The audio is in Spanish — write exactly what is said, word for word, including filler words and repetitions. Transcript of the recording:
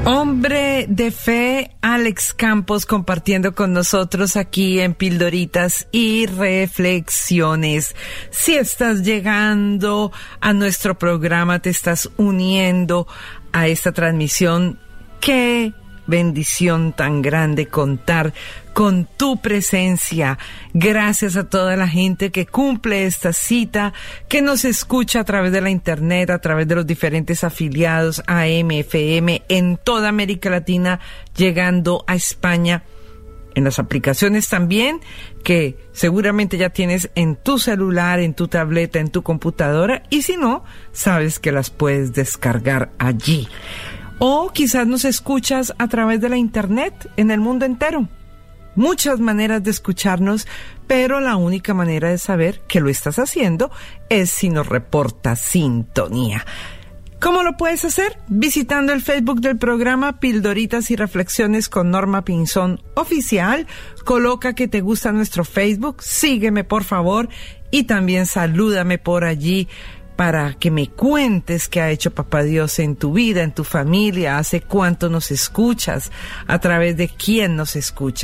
Hombre de fe, Alex Campos, compartiendo con nosotros aquí en Pildoritas y Reflexiones. Si estás llegando a nuestro programa, te estás uniendo a esta transmisión, qué bendición tan grande contar con tu presencia. Gracias a toda la gente que cumple esta cita, que nos escucha a través de la internet, a través de los diferentes afiliados A M, F M en toda América Latina, llegando a España, en las aplicaciones también, que seguramente ya tienes en tu celular, en tu tableta, en tu computadora, y si no, sabes que las puedes descargar allí. O quizás nos escuchas a través de la internet en el mundo entero. Muchas maneras de escucharnos, pero la única manera de saber que lo estás haciendo es si nos reportas sintonía. ¿Cómo lo puedes hacer? Visitando el Facebook del programa Pildoritas y Reflexiones con Norma Pinzón Oficial. Coloca que te gusta nuestro Facebook, sígueme por favor y también salúdame por allí, para que me cuentes qué ha hecho Papá Dios en tu vida, en tu familia, hace cuánto nos escuchas, a través de quién nos escuchas.